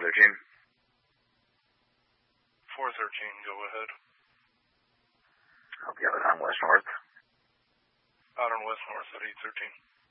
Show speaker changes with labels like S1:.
S1: 413.
S2: 413, go ahead.
S1: Hope you have it on West North.
S2: Out on West North at 813.